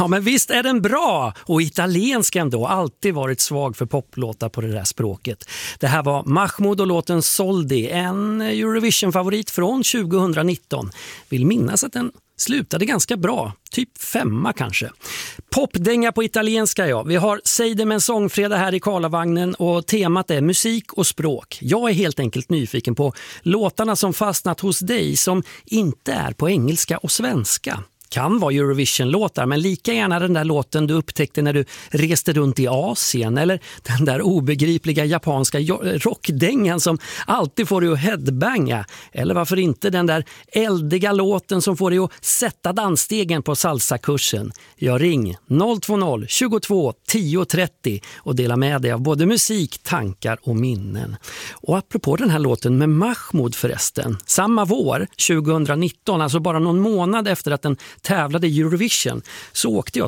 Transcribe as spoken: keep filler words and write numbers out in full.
Ja, men visst är den bra. Och italienskan då alltid varit svag för poplåtar på det där språket. Det här var Mahmoud och låten Soldi, en Eurovision-favorit från tjugonitton. Vill minnas att den slutade ganska bra, typ femma kanske. Popdänga på italienska, ja. Vi har Säg det med en sångfredag här i Karlavagnen och temat är musik och språk. Jag är helt enkelt nyfiken på låtarna som fastnat hos dig som inte är på engelska och svenska. Kan vara Eurovision-låtar, men lika gärna den där låten du upptäckte när du reste runt i Asien, eller den där obegripliga japanska rockdängan som alltid får dig att headbanga, eller varför inte den där eldiga låten som får dig att sätta dansstegen på salsakursen. Jag ring noll två noll tjugotvå tio trettio och dela med dig av både musik, tankar och minnen. Och apropå den här låten med Mahmoud förresten, samma vår tjugonitton, alltså bara någon månad efter att den tävlade i Eurovision, så åkte jag